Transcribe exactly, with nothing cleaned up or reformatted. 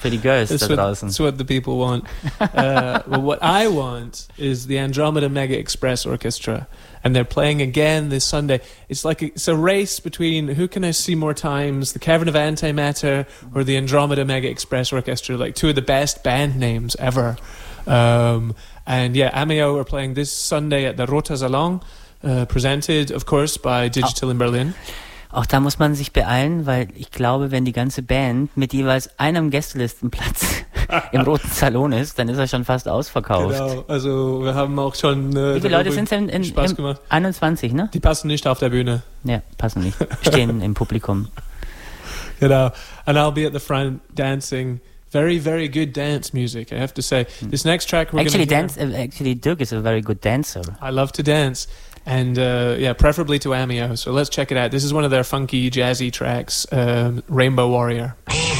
Für die Girls that's da what, draußen. That's what the people want. Uh, well, what I want is the Andromeda Mega Express Orchestra. And they're playing again this Sunday. It's like a, it's a race between who can I see more times, the Cavern of Antimatter or the Andromeda Mega Express Orchestra, like two of the best band names ever. Um, and yeah, Amio are playing this Sunday at the Rota Salon, uh, presented, of course, by Digital in Berlin. Auch da muss man sich beeilen, weil ich glaube, wenn die ganze Band mit jeweils einem Gästelistenplatz im Roten Salon ist, dann ist er schon fast ausverkauft. Genau, also wir haben auch schon äh, Wie viele Leute sind es denn in, Spaß in gemacht. einundzwanzig, ne? Die passen nicht auf der Bühne. Ja, passen nicht. Stehen im Publikum. Genau. And I'll be at the front dancing. Very, very good dance music, I have to say. This next track we're Actually, going to dance. Uh, actually, Dirk is a very good dancer. I love to dance. And uh, yeah, preferably to Amio. So let's check it out. This is one of their funky, jazzy tracks, um, Rainbow Warrior.